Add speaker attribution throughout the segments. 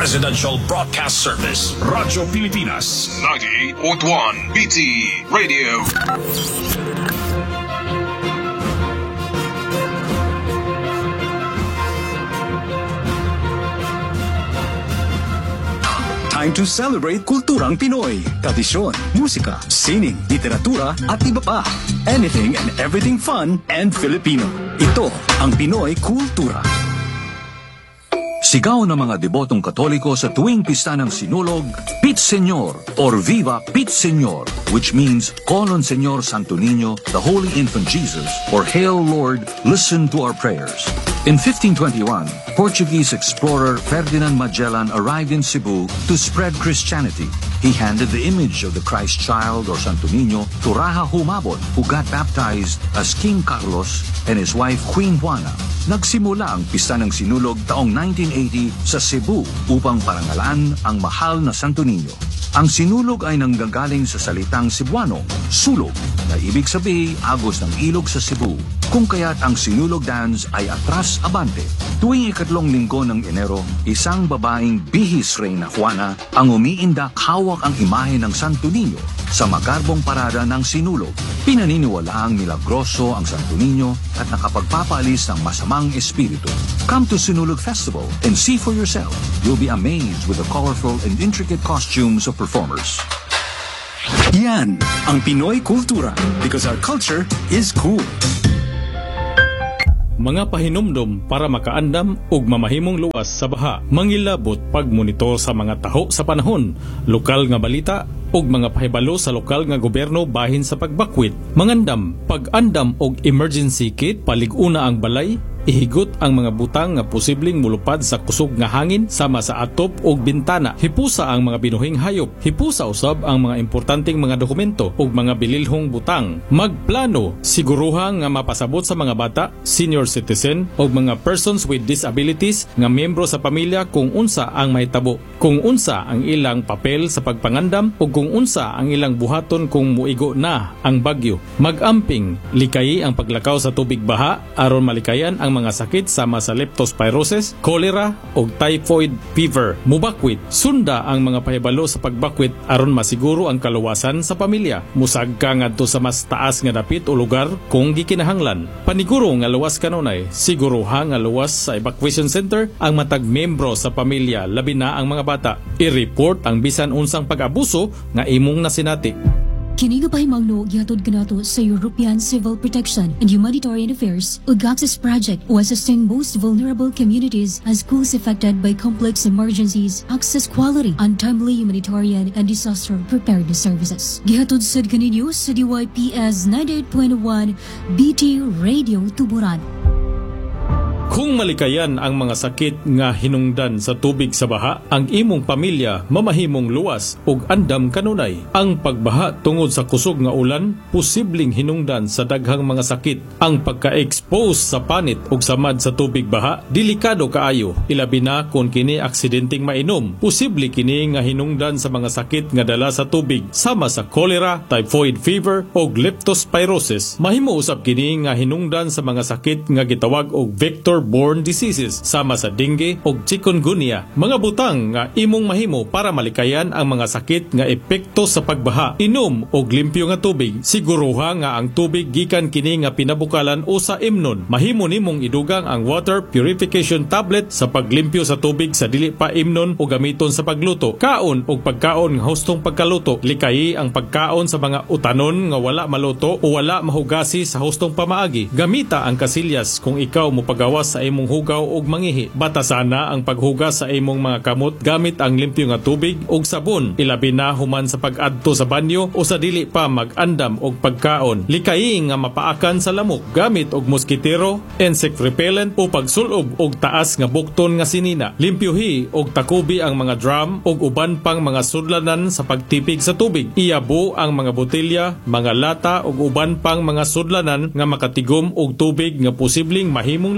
Speaker 1: Presidential Broadcast Service, Radyo Pilipinas, 98.1 BT Radio.
Speaker 2: Time to celebrate kulturang Pinoy, tradisyon, musika, sining, literatura at iba pa. Anything and everything fun and Filipino. Ito ang Pinoy Kultura.
Speaker 3: Sigaw ng mga debotong Katoliko sa tuwing pista ng Sinulog, Pit Señor or Viva Pit Señor, which means call on Señor Santo Niño, the Holy Infant Jesus, or Hail Lord, listen to our prayers. In 1521, Portuguese explorer Ferdinand Magellan arrived in Cebu to spread Christianity. He handed the image of the Christ child or Santo Niño to Raja Humabon, who got baptized as King Carlos and his wife Queen Juana. Nagsimula ang pista ng Sinulog taong 1980 sa Cebu upang parangalan ang mahal na Santo Niño. Ang Sinulog ay nanggagaling sa salitang Cebuano, sulog, na ibig sabihin agos ng ilog sa Cebu, kung kaya't ang Sinulog dance ay atras abante. Tuwing ikatlong linggo ng Enero, isang babaeng bihis Reyna Juana ang umiindak hawak ang imahe ng Santo Niño sa magarbong parada ng Sinulog. Pinaniniwalaang milagroso ang Santo Niño at nakapagpapaalis ng masamang espiritu. Come to Sinulog Festival and see for yourself. You'll be amazed with the colorful and intricate costumes of performers.
Speaker 2: Yan ang Pinoy Kultura, because our culture is cool.
Speaker 4: Mga pahinumdom para makaandam ug mamahimong luwas sa baha, mangilabot pagmonitor sa mga taho sa panahon, lokal nga balita ug mga pahibalo sa lokal nga gobyerno bahin sa pagbakwit, mangandam, pag-andam og emergency kit, palig-una ang balay, ihigot ang mga butang nga posibleng mulupad sa kusog nga hangin sama sa atop ug bintana, hipusa ang mga binuhing hayop, hipusa usab ang mga importanteng mga dokumento ug mga bililhong butang, magplano, siguruha nga mapasabot sa mga bata, senior citizen ug mga persons with disabilities nga miyembro sa pamilya kung unsa ang mahitabo, kung unsa ang ilang papel sa pagpangandam ug kung unsa ang ilang buhaton kung muigo na ang bagyo, magamping, likayi ang paglakaw sa tubig baha aron malikayan ang mga sakit sama sa leptospirosis, cholera o typhoid fever. Mubakwit, sunda ang mga pahibalo sa pagbakwit aron masiguro ang kaluwasan sa pamilya. Musagka ngadto sa mas taas nga dapit o lugar kung gikinahanglan. Paniguro nga luwas kanunay, siguruha nga luwas sa evacuation center ang matag membro sa pamilya, labi na ang mga bata. I-report ang bisan unsang pag-abuso nga imong nasinati.
Speaker 5: Kini nga pahimangno gihatod kanato sa European Civil Protection and Humanitarian Affairs ug Access Project o assisting most vulnerable communities as schools affected by complex emergencies, access quality, untimely humanitarian and disaster preparedness services. Gihatod sad kaninyo sa DYPS 98.1 BT Radio Tuburan.
Speaker 4: Kung malikayan ang mga sakit nga hinungdan sa tubig sa baha, ang imong pamilya mamahimong luwas ug andam kanunay. Ang pagbaha tungod sa kusog nga ulan, posibleng hinungdan sa daghang mga sakit. Ang pagka-expose sa panit ug samad sa tubig baha, delikado kaayo, ilabi na kung kini aksidenteng mainom. Posible kini nga hinungdan sa mga sakit nga dala sa tubig, sama sa cholera, typhoid fever ug leptospirosis. Mahimo usab kini nga hinungdan sa mga sakit nga gitawag og vector-borne diseases sama sa dengue ug chikungunya. Mga butang nga imong mahimo para malikayan ang mga sakit nga epekto sa pagbaha. Inom og limpyo nga tubig. Siguruha nga ang tubig gikan kini nga pinabukalan o sa imnon. Mahimo nimong idugang ang water purification tablet sa paglimpyo sa tubig sa dili pa imnon o gamiton sa pagluto. Kaon og pagkaon nga hustong pagkaluto. Likayi ang pagkaon sa mga utanon nga wala maluto o wala mahugasi sa hustong pamaagi. Gamita ang kasilyas kung ikaw mo pagawas sa imong hugaw ug mangihi. Batasana ang paghugas sa imong mga kamot gamit ang limpyo nga tubig ug sabon, ilabi na human sa pag-adto sa banyo o sa dili pa mag-andam og pagkaon. Likayi nga mapaakan sa lamok gamit og moskitero, insect repellent o pagsulob og taas nga bukton nga sinina. Limpyohi og takubi ang mga drum og uban pang mga sudlanan sa pagtipig sa tubig. Iyabo ang mga botelya, mga lata ug uban pang mga sudlanan nga makatigom og tubig nga posibleng mahimong lugar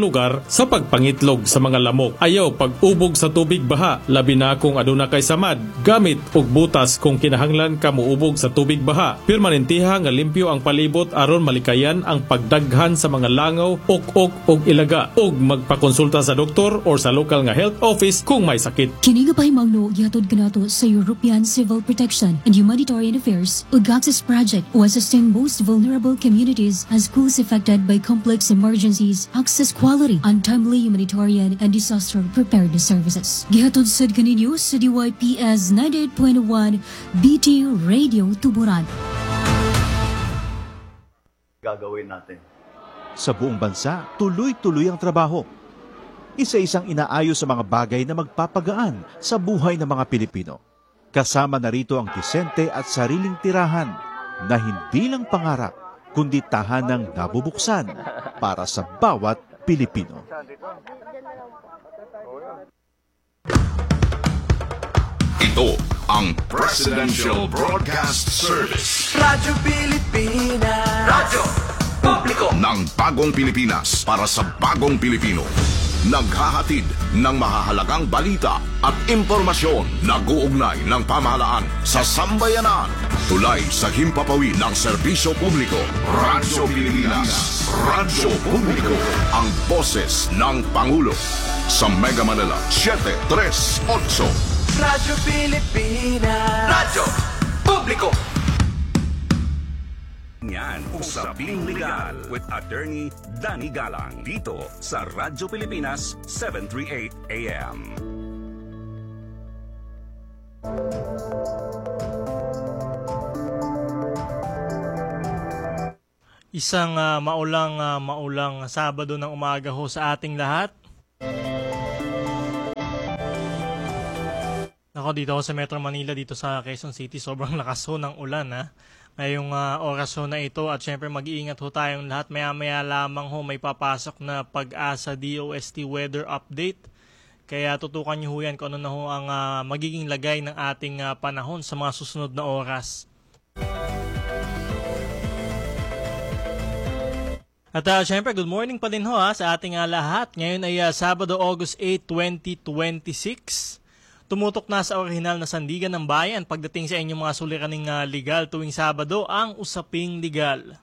Speaker 4: sa pagpangitlog sa mga lamok. Ayaw pag-ubog sa tubig baha, labi na kung aduna kay samad. Gamit og butas kung kinahanglan ka muubog sa tubig baha. Permanentiha nga limpyo ang palibot aron malikayan ang pagdaghan sa mga langaw, ok-ok og ilaga, ug magpakonsulta sa doktor or sa local nga health office kung may sakit.
Speaker 5: Kini nga pahimangno gihatod kanato sa European Civil Protection and Humanitarian Affairs ug Access Project o assisting most vulnerable communities as schools affected by complex emergencies, access quality, untimely humanitarian and disaster preparedness services. Gihatod sad kaninyo sa DYPS 98.1 BT Radio Tuburan.
Speaker 6: Gagawin natin.
Speaker 7: Sa buong bansa, tuloy-tuloy ang trabaho. Isa-isang inaayos sa mga bagay na magpapagaan sa buhay ng mga Pilipino. Kasama na rito ang disente at sariling tirahan na hindi lang pangarap, kundi tahanang nabubuksan para sa bawat Pilipino.
Speaker 1: Ito ang Presidential Broadcast Service.
Speaker 8: Radyo Pilipinas. Radyo Publiko
Speaker 1: Ng bagong Pilipinas para sa bagong Pilipino. Naghahatid ng mahahalagang balita at impormasyon na guugnay ng pamahalaan sa sambayanan. Tulay sa himpapawid ng serbisyo publiko. Radyo Pilipinas. Radyo Publiko. Ang boses ng Pangulo. Sa Mega Manila, 738.
Speaker 8: Radyo Pilipinas. Radyo Publiko.
Speaker 9: Yan, Usaping Legal with Attorney Danny Galang dito sa Radyo Pilipinas 738 AM.
Speaker 10: Isang maulang Sabado ng umaga ho sa ating lahat. Ako dito sa Metro Manila, dito sa Quezon City, sobrang lakas ho ng ulan ha. Ngayong oras ho na ito at syempre mag-iingat ho tayong lahat. Maya-maya lamang ho may papasok na Pag-asa DOST weather update. Kaya tutukan niyo ho yan kung ano na ho ang magiging lagay ng ating panahon sa mga susunod na oras. At syempre good morning pa din ho sa ating lahat. Ngayon ay Sabado, August 8, 2026. Tumutok na sa orihinal na sandigan ng bayan pagdating sa inyong mga suliraning legal tuwing Sabado, ang Usaping Legal.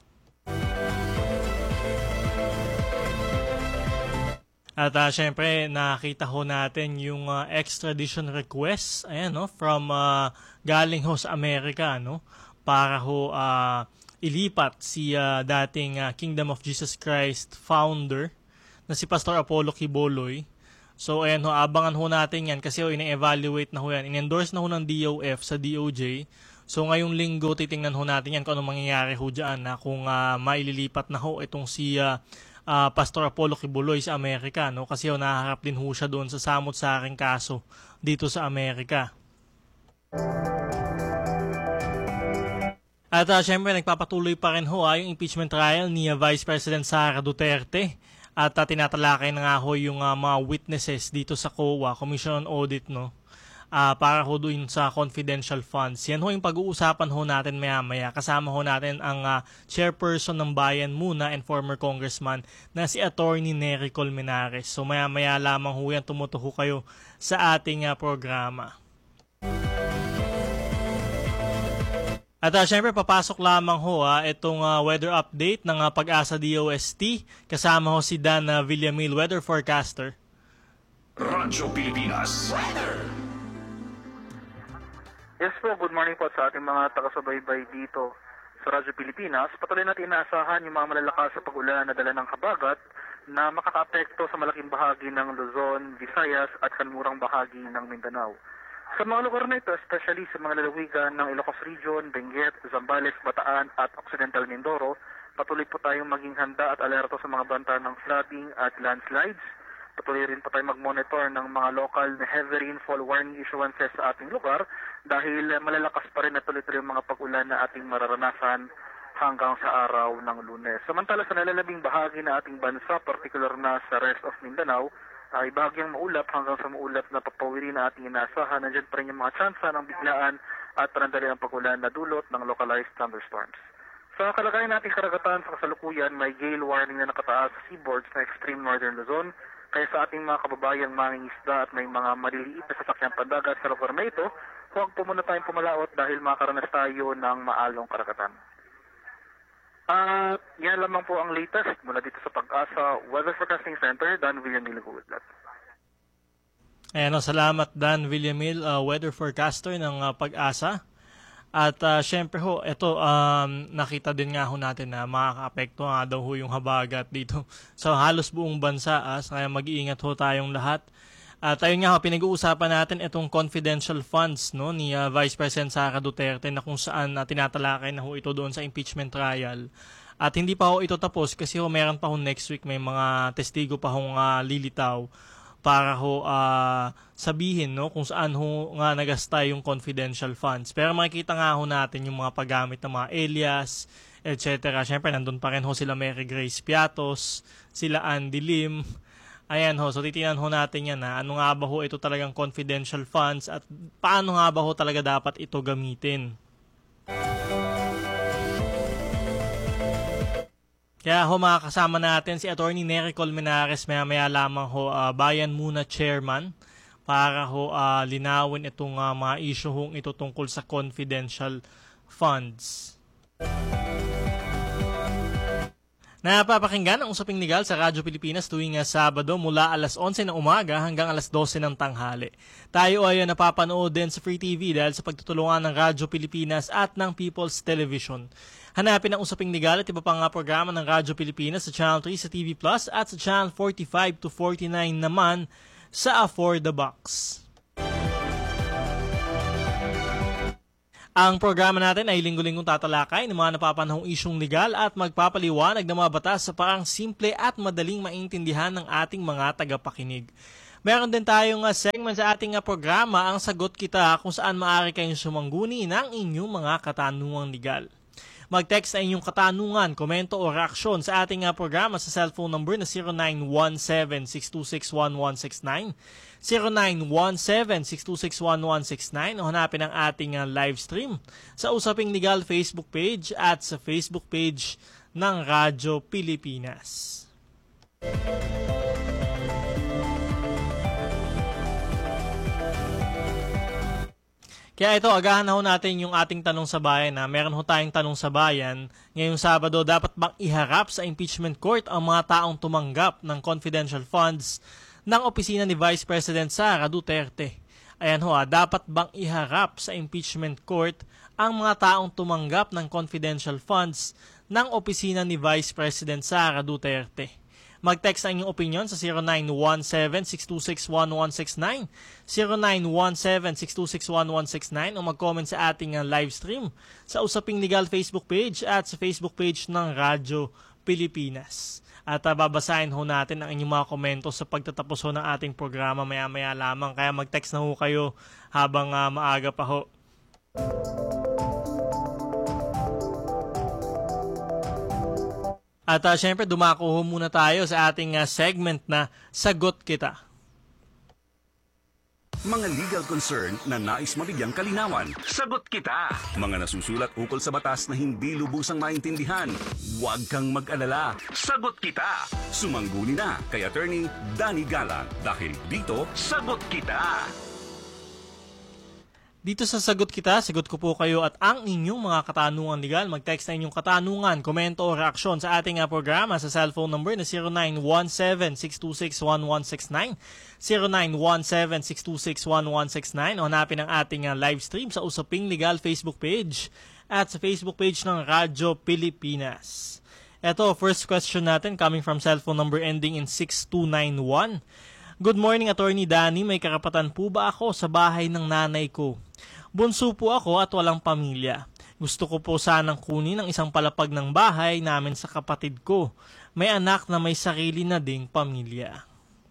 Speaker 10: At syempre nakita ho natin yung extradition request from galing ho sa Amerika para ho ilipat si dating Kingdom of Jesus Christ founder na si Pastor Apollo Quiboloy. So ayan ho, abangan ho natin yan kasi ine-evaluate na ho yan. In-endorse na ho ng DOF sa DOJ. So ngayong linggo titingnan ho natin yan kung anong mangyayari ho dyan kung maililipat na ho itong si Pastor Apollo Quiboloy sa Amerika. Kasi nahaharap din ho siya doon sa samot-saring kaso dito sa Amerika. At syempre nagpapatuloy pa rin ho yung impeachment trial ni Vice President Sara Duterte. At tinatalakay na nga ho yung mga witnesses dito sa COA, Commission on Audit, para ho doon sa confidential funds. Yan ho yung pag-uusapan ho natin maya-maya. Kasama ho natin ang chairperson ng Bayan Muna and former congressman na si Attorney Nery Colmenares. So maya-maya lamang ho yan, tumutuho kayo sa ating programa. At syempre papasok lamang ho itong weather update ng Pag-asa DOST. Kasama ho si Dan Villamil, weather forecaster.
Speaker 1: Radyo Pilipinas. Weather.
Speaker 11: Yes po, good morning po sa ating mga taga-subaybay dito sa Radyo Pilipinas. Patuloy natin inaasahan yung mga malalakas sa pag-ulan na dala ng habagat na makaka-apekto sa malaking bahagi ng Luzon, Visayas at kanmurang bahagi ng Mindanao. Sa mga lugar na ito, especially sa mga lalawigan ng Ilocos Region, Benguet, Zambales, Bataan at Occidental Mindoro, patuloy po tayong maging handa at alerto sa mga banta ng flooding at landslides. Patuloy rin po tayong mag-monitor ng mga local na heavy rainfall warning issuances sa ating lugar dahil malalakas pa rin at tuloy-tuloy yung mga pag-ulan na ating mararanasan hanggang sa araw ng Lunes. Samantala sa nalalabing bahagi na ating bansa, particular na sa rest of Mindanao, ay bahagyang maulap hanggang sa maulap na papawiri na ating inaasahan. Nandiyan pa rin yung mga tsansa ng biglaan at panandali ng pag-ulan na dulot ng localized thunderstorms. Sa kalagayan nating karagatan sa kasalukuyan, may gale warning na nakataas sa seaboards na extreme northern Luzon. Kaya sa ating mga kababayang mangingisda at may mga maliliit na sasakyang pandagat sa lugar na ito, huwag po muna tayong pumalaot dahil makaranas tayo ng maalong karagatan. Yan lamang po ang latest mula dito sa Pag-asa Weather Forecasting Center, Dan Villamil Guwidlat.
Speaker 10: Ayan, salamat Dan Villamil, weather forecaster ng Pag-asa. At syempre ho, ito, nakita din nga ho natin na makaka-apekto nga daw ho yung habagat dito sa halos buong bansa. Kaya mag-iingat ho tayong lahat. At ayun nga ho, pinag-uusapan natin itong confidential funds ni Vice President Sara Duterte na kung saan tinatalakay na ho ito doon sa impeachment trial. At hindi pa ho ito tapos kasi ho meron pa ho next week, may mga testigo pa hong lilitaw para ho sabihin kung saan ho nga nagasta yung confidential funds. Pero makikita nga ho natin yung mga paggamit ng mga alias, etc. Siyempre, nandun pa rin ho sila Mary Grace Piatos, sila Andy Lim. Ayan ho, so titinan ho natin yan ano nga ba ho ito talagang confidential funds at paano nga ba ho talaga dapat ito gamitin. Kaya ho makakasama natin si Attorney Nery Colmenares maya lamang ho, Bayan Muna Chairman, para ho linawin itong mga issue hong ito tungkol sa confidential funds. Napapakinggan ang Usaping Legal sa Radyo Pilipinas tuwing Sabado mula alas 11 ng umaga hanggang alas 12 ng tanghali. Tayo ay napapanood din sa Free TV dahil sa pagtutulungan ng Radyo Pilipinas at ng People's Television. Hanapin ang Usaping Legal at iba pang programa ng Radyo Pilipinas sa Channel 3 sa TV Plus at sa Channel 45 to 49 naman sa For the Box. Ang programa natin ay linggo-linggong tatalakay ng mga napapanahong isyong legal at magpapaliwanag ng mga batas sa parang simple at madaling maintindihan ng ating mga tagapakinig. Meron din tayong segment sa ating programa, ang Sagot Kita, kung saan maaari kayong sumangguni ng inyong mga katanungang legal. Mag-text na inyong katanungan, komento o reaksyon sa ating programa sa cellphone number na 0917-626-1169, 0917-626-1169 o hanapin ang ating live stream sa Usaping Legal Facebook page at sa Facebook page ng Radyo Pilipinas. Kaya ito, agahan na ho natin yung ating tanong sa bayan. Meron ho tayong tanong sa bayan. Ngayong Sabado, dapat bang iharap sa impeachment court ang mga taong tumanggap ng confidential funds ng opisina ni Vice President Sara Duterte? Ayan ho, dapat bang iharap sa impeachment court ang mga taong tumanggap ng confidential funds ng opisina ni Vice President Sara Duterte? Mag-text ang inyong opinion sa 0917-626-1169, 0917-626-1169 o mag-comment sa ating live stream sa Usaping Legal Facebook page at sa Facebook page ng Radyo Pilipinas. At babasahin ho natin ang inyong mga komento sa pagtatapos ho ng ating programa maya-maya lamang. Kaya mag-text na ho kayo habang maaga pa ho. At syempre, dumako ho muna tayo sa ating segment na Sagot Kita.
Speaker 9: Mga legal concern na nais mabigyang kalinawan. Sagot Kita! Mga nasusulat ukol sa batas na hindi lubusang maintindihan. Huwag kang mag-alala. Sagot Kita! Sumangguni na kay Attorney Danny Galang dahil dito, Sagot Kita!
Speaker 10: Dito sa Sagot Kita, sagot ko po kayo at ang inyong mga katanungan legal. Mag-text na inyong katanungan, komento o reaksyon sa ating programa sa cellphone number na 0917-626-1169, 0917-626-1169 o hanapin ang ating live stream sa Usaping Legal Facebook page at sa Facebook page ng Radyo Pilipinas. Ito, first question natin coming from cellphone number ending in 6291. Good morning, Attorney Danny. May karapatan po ba ako sa bahay ng nanay ko? Bunso po ako at walang pamilya. Gusto ko po sanang kunin ang isang palapag ng bahay namin sa kapatid ko. May anak na may sarili na ding pamilya.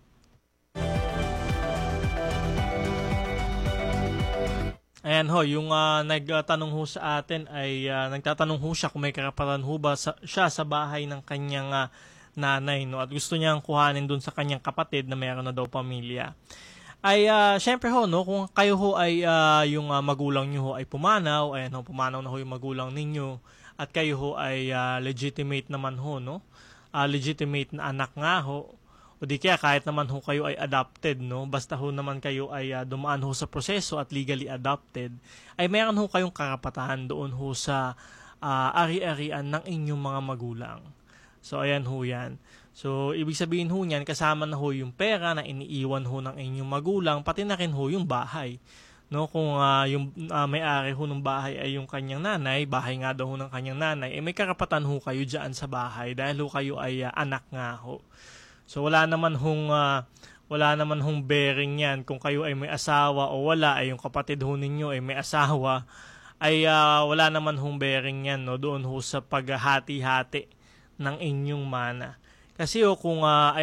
Speaker 10: Ayan ho, yung nagtanong ho sa atin ay nagtatanong ho siya kung may karapatan ho ba siya sa bahay ng kanyang nanay, no? At gusto niyang kuhanin dun sa kanyang kapatid na mayroon na daw pamilya. Ay syempre ho, no, kung kayo ho ay yung magulang niyo ho ay pumanaw, ayan ho, pumanaw na ho yung magulang ninyo, at kayo ho ay legitimate naman ho, no? Legitimate na anak nga ho, o di kaya kahit naman ho kayo ay adopted, no? Basta ho naman kayo ay dumaan ho sa proseso at legally adopted, ay meron ho kayong karapatan doon ho sa ari-arian ng inyong mga magulang. So, ayan ho yan. So, ibig sabihin ho niyan, kasama na ho yung pera na iniiwan ho ng inyong magulang, pati na rin ho yung bahay. No, kung yung may-ari ho ng bahay ay yung kanyang nanay, bahay nga daw ho ng kanyang nanay, may karapatan ho kayo dyan sa bahay dahil ho kayo ay anak nga ho. So wala naman hong bearing yan kung kayo ay may asawa o wala, ay yung kapatid ho ninyo ay may asawa, ay wala naman hong bearing yan, no, doon ho sa paghahati-hati ng inyong mana. Kasi kung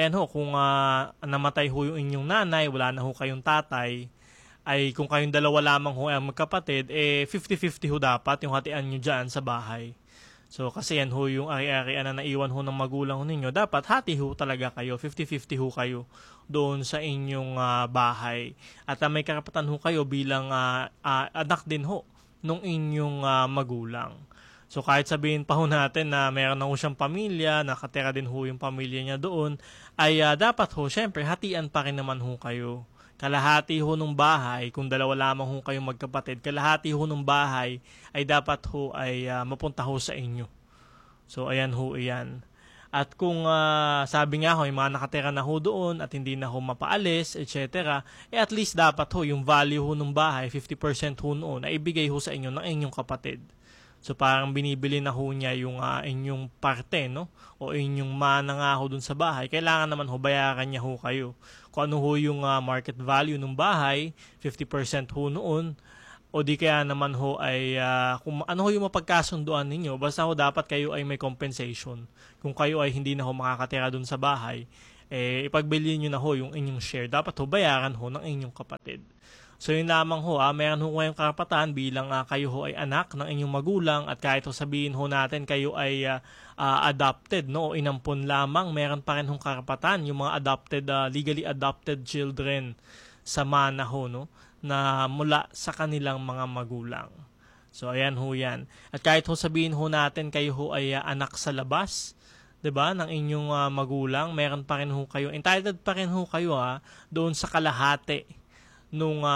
Speaker 10: namatay ho yung inyong nanay, wala na ho kayong tatay, ay kung kayong dalawa lamang ho ay magkapatid, 50-50 ho dapat yung hatian nyo dyan sa bahay. So, kasi yan ho yung ari-arian na naiwan ho ng magulang ho ninyo, dapat hati ho talaga kayo, 50-50 ho kayo doon sa inyong bahay. At may karapatan ho kayo bilang anak din ho nung inyong magulang. So, kahit sabihin pa ho natin na meron na ho siyang pamilya, nakatira din ho yung pamilya niya doon, ay dapat ho, syempre, hatian pa rin naman ho kayo. Kalahati ho ng bahay, kung dalawa lamang ho kayong magkapatid, kalahati ho ng bahay ay dapat ho ay mapunta ho sa inyo. So, ayan ho, iyan. At kung sabi nga ho, yung mga nakatira na ho doon at hindi na ho mapaalis, etc., at least dapat ho, yung value ho ng bahay, 50% ho noon, ay ibigay ho sa inyo ng inyong kapatid. So, parang binibili na ho niya yung inyong parte, no? O inyong mana nga ho dun sa bahay. Kailangan naman ho, bayaran niya ho kayo. Kung ano ho yung market value ng bahay, 50% ho noon. O di kaya naman ho ay, kung ano ho yung mapagkasunduan ninyo, basta ho dapat kayo ay may compensation. Kung kayo ay hindi na ho makakatira dun sa bahay, ipagbili nyo na ho yung inyong share. Dapat ho, bayaran ho ng inyong kapatid. So yun lamang ho, meron ho kayong karapatan bilang kayo ho ay anak ng inyong magulang at kahit ho sabihin ho natin kayo ay adopted, no, o inampon lamang, meron pa rin hong karapatan yung mga adopted, legally adopted children sa mana ho, no, na mula sa kanilang mga magulang. So ayan ho yan. At kahit ho sabihin ho natin kayo ho ay anak sa labas, 'di ba, ng inyong magulang, meron pa rin ho kayo, entitled pa rin ho kayo doon sa kalahati nung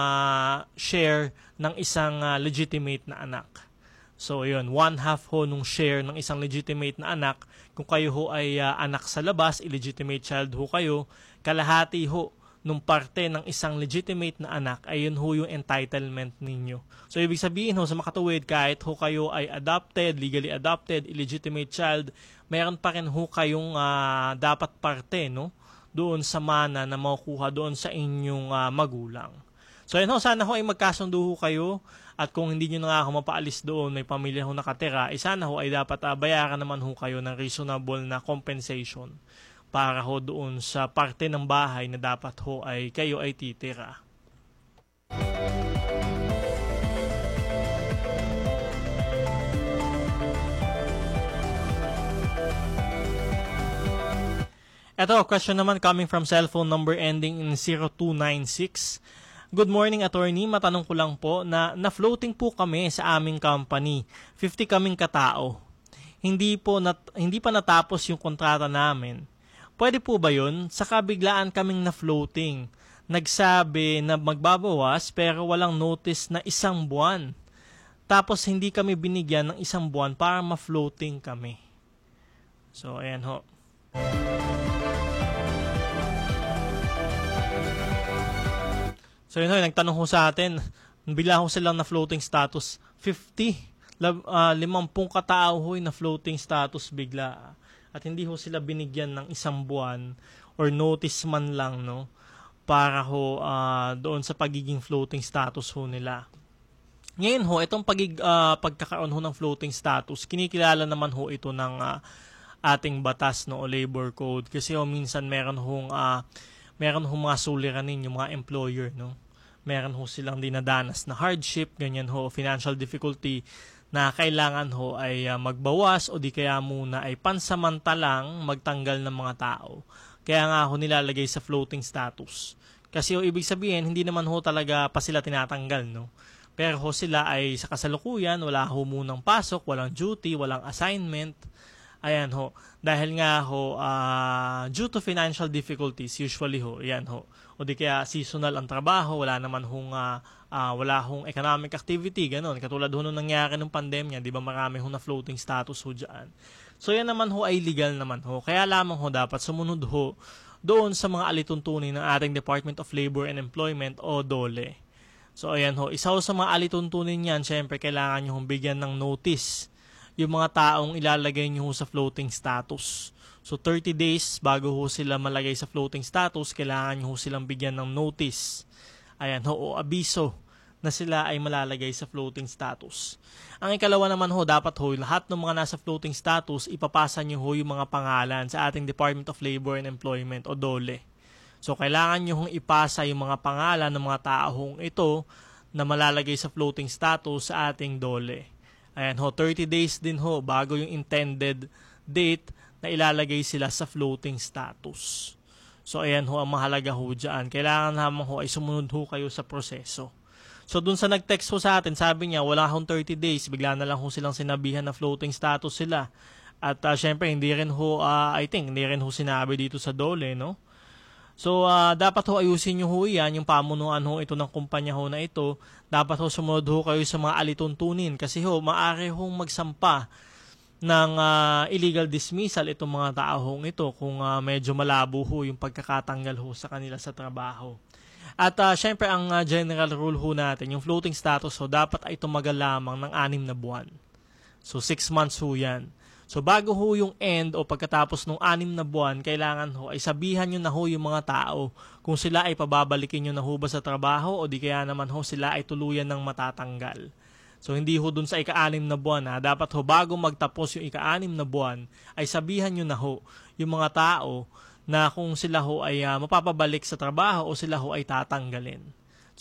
Speaker 10: share ng isang legitimate na anak. So, yun, 1/2 ho nung share ng isang legitimate na anak. Kung kayo ho ay anak sa labas, illegitimate child ho kayo, kalahati ho nung parte ng isang legitimate na anak, ayun ho yung entitlement ninyo. So, ibig sabihin ho, sa makatuwid, kahit ho kayo ay adopted, legally adopted, illegitimate child, mayroon pa rin ho kayong dapat parte, no, doon sa mana na makukuha doon sa inyong magulang. So yun ho, sana ho ay magkasundo ho kayo at kung hindi nyo na nga ho mapaalis doon, may pamilya ho nakatira, sana ho ay dapat bayaran naman ho kayo ng reasonable na compensation para ho doon sa parte ng bahay na dapat ho ay kayo ay titira. Ito, question naman coming from cellphone number ending in 0296. Good morning, attorney. Matanong ko lang po na-floating po kami sa aming company. 50 kaming katao. Hindi pa natapos yung kontrata namin. Pwede po ba yun? Saka biglaan kaming na-floating. Nagsabi na magbabawas pero walang notice na 1 buwan. Tapos hindi kami binigyan ng 1 buwan para ma-floating kami. So, ayan ho. So yun ho, nagtanong ho sa atin, bigla ho silang na floating status, 50 katao ho na floating status bigla. At hindi ho sila binigyan ng 1 buwan or notice man lang, no, para ho doon sa pagiging floating status ho nila. Ngayon ho, itong pagkakaroon ho ng floating status, kinikilala naman ho ito ng ating batas, no, o labor code. Kasi ho, minsan meron hong mga suliranin yung mga employer, no? Meron ho silang dinadanas na hardship, ganyan ho, financial difficulty na kailangan ho ay magbawas o di kaya muna ay pansamantalang magtanggal ng mga tao. Kaya nga ho nilalagay sa floating status. Kasi ho, ibig sabihin, hindi naman ho talaga pa sila tinatanggal, no? Pero ho sila ay sa kasalukuyan, wala ho munang pasok, walang duty, walang assignment. Ayan ho. Dahil nga ho, due to financial difficulties, usually ho, ayan ho. O di kaya seasonal ang trabaho, wala naman hong, wala hong economic activity, ganun. Katulad ho nung nangyari ng pandemya, di ba marami ho na floating status ho dyan. So yan naman ho ay legal naman ho. Kaya lamang ho dapat sumunod ho doon sa mga alituntunin ng ating Department of Labor and Employment o DOLE. So ayan ho, isa ho sa mga alituntunin yan, syempre kailangan nyo hong bigyan ng notice yung mga taong ilalagay nyo ho sa floating status. So 30 days bago ho sila malagay sa floating status, kailangan nyo ho silang bigyan ng notice. Ayan ho, o abiso na sila ay malalagay sa floating status. Ang ikalawa naman ho, dapat ho, lahat ng mga nasa floating status, ipapasa nyo ho yung mga pangalan sa ating Department of Labor and Employment o DOLE. So kailangan nyo hong ipasa yung mga pangalan ng mga taong ito na malalagay sa floating status sa ating DOLE. Ayan ho, 30 days din ho bago yung intended date na ilalagay sila sa floating status. So ayan ho, ang mahalaga ho dyan. Kailangan naman ho ay sumunod ho kayo sa proseso. So dun sa nag-text ho sa atin, sabi niya wala hong 30 days, bigla na lang ho silang sinabihan na floating status sila. At syempre hindi rin ho, hindi rin ho sinabi dito sa DOLE, no? So, dapat ho ayusin nyo ho yan, yung pamunuan ho ito ng kumpanya ho na ito. Dapat ho sumunod ho kayo sa mga alituntunin kasi ho, maaari hong magsampa ng illegal dismissal itong mga taong ito kung medyo malabo ho yung pagkakatanggal ho sa kanila sa trabaho. At syempre ang general rule ho natin, yung floating status ho, dapat ay tumagal lamang ng 6 na buwan. So, 6 months ho yan. So bago ho yung end o pagkatapos ng 6 na buwan, kailangan ho ay sabihan nyo na ho yung mga tao kung sila ay pababalikin nyo na ho ba sa trabaho o di kaya naman ho sila ay tuluyan ng matatanggal. So hindi ho dun sa ika-6 na buwan ha, dapat ho bago magtapos yung ika-6 na buwan ay sabihan nyo na ho yung mga tao na kung sila ho ay mapapabalik sa trabaho o sila ho ay tatanggalin.